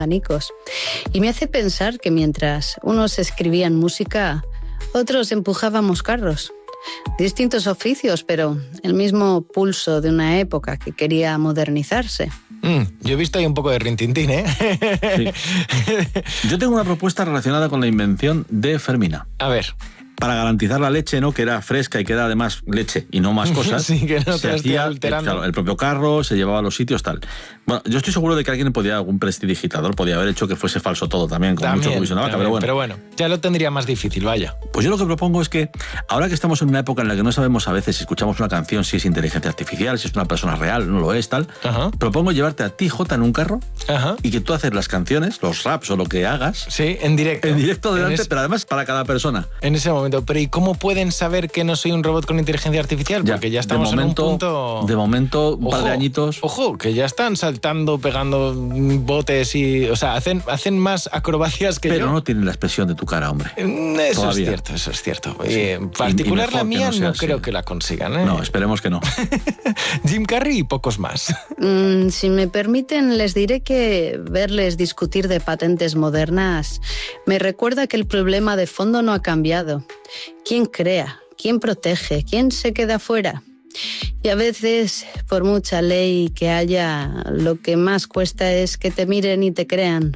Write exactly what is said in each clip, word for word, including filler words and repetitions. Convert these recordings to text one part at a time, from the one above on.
abanicos. Y me hace pensar que mientras unos escribían música, otros empujábamos carros. Distintos oficios, pero el mismo pulso de una época que quería modernizarse. Mm, yo he visto ahí un poco de rintintín, ¿eh? Sí. Yo tengo una propuesta relacionada con la invención de Fermina. A ver. Para garantizar la leche, ¿no? Que era fresca y que era además leche y no más cosas. Sí, que no se te hacía el, alterando. claro, el propio carro, se llevaba a los sitios, tal. Bueno, yo estoy seguro de que alguien podía, algún prestidigitador podía haber hecho que fuese falso todo también, con También, mucho comisión de vaca, pero bueno. Pero bueno, ya lo tendría más difícil, vaya. Pues yo lo que propongo es que, ahora que estamos en una época en la que no sabemos a veces si escuchamos una canción, si es inteligencia artificial, si es una persona real, no lo es, tal, Ajá. propongo llevarte a ti, Jota, en un carro, Ajá. y que tú haces las canciones, los raps o lo que hagas. Sí, en directo. En directo delante, en es... pero además para cada persona. En ese momento. Pero ¿y cómo pueden saber que no soy un robot con inteligencia artificial? Ya, Porque ya estamos de momento, en un punto... De momento, un ojo, par de añitos. Ojo, que ya están saltando, pegando botes y... O sea, hacen, hacen más acrobacias que pero yo. Pero no tienen la expresión de tu cara, hombre. Eso Todavía. es cierto, eso es cierto. Sí. Y en particular y, y la mía que no, no sea creo así. que la consigan, ¿eh? No, esperemos que no. Jim Carrey y pocos más. Mm, si me permiten, les diré que verles discutir de patentes modernas me recuerda que el problema de fondo no ha cambiado. ¿Quién crea? ¿Quién protege? ¿Quién se queda fuera? Y a veces, por mucha ley que haya, lo que más cuesta es que te miren y te crean.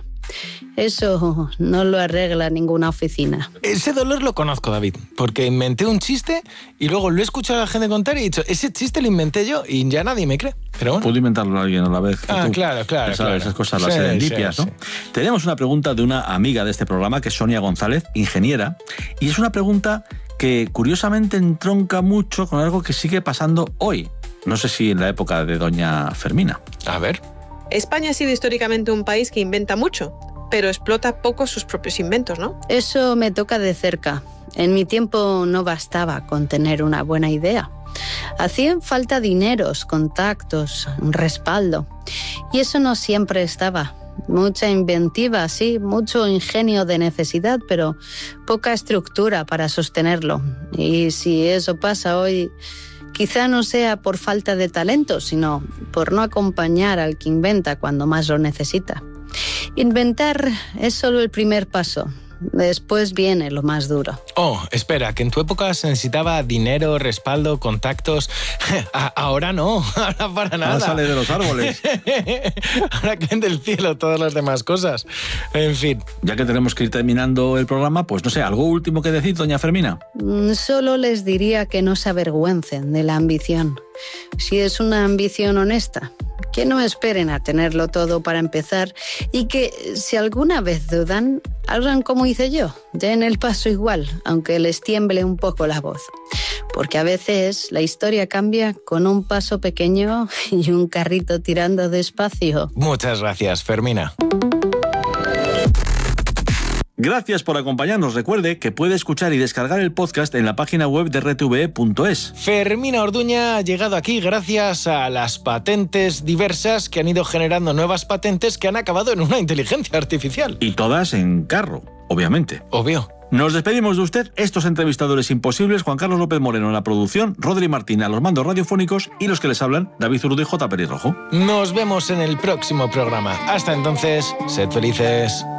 Eso no lo arregla ninguna oficina. Ese dolor lo conozco, David, porque inventé un chiste y luego lo he escuchado a la gente contar y he dicho, ese chiste lo inventé yo y ya nadie me cree. Pero bueno. Pudo inventarlo alguien a la vez que Ah, tú. claro, claro, Esas, claro. esas cosas, las Sí, serendipias, sí, ¿no? sí. Tenemos una pregunta de una amiga de este programa, que es Sonia González, ingeniera, y es una pregunta que curiosamente entronca mucho con algo que sigue pasando hoy. No sé si en la época de doña Fermina. A ver. España ha sido históricamente un país que inventa mucho, pero explota poco sus propios inventos, ¿no? Eso me toca de cerca. En mi tiempo no bastaba con tener una buena idea. Hacían falta dineros, contactos, un respaldo. Y eso no siempre estaba. Mucha inventiva, sí, mucho ingenio de necesidad, pero poca estructura para sostenerlo. Y si eso pasa hoy, quizá no sea por falta de talento, sino por no acompañar al que inventa cuando más lo necesita. Inventar es solo el primer paso. Después viene lo más duro. Oh, espera, que en tu época se necesitaba dinero, respaldo, contactos. Ahora no, ahora para nada. Ahora sale de los árboles. Ahora caen del cielo todas las demás cosas. En fin. Ya que tenemos que ir terminando el programa, pues no sé, ¿algo último que decir, doña Fermina? Solo les diría que no se avergüencen de la ambición. Si es una ambición honesta, que no esperen a tenerlo todo para empezar y que, si alguna vez dudan, hagan como hice yo, den el paso igual, aunque les tiemble un poco la voz. Porque a veces la historia cambia con un paso pequeño y un carrito tirando despacio. Muchas gracias, Fermina. Gracias por acompañarnos. Recuerde que puede escuchar y descargar el podcast en la página web de R T V E punto es. Fermina Orduña ha llegado aquí gracias a las patentes diversas que han ido generando nuevas patentes que han acabado en una inteligencia artificial. Y todas en carro, obviamente. Obvio. Nos despedimos de usted, estos entrevistadores imposibles, Juan Carlos López Moreno en la producción, Rodri Martín a los mandos radiofónicos y los que les hablan, David Zurdo y J. Pelirrojo. Nos vemos en el próximo programa. Hasta entonces, sed felices.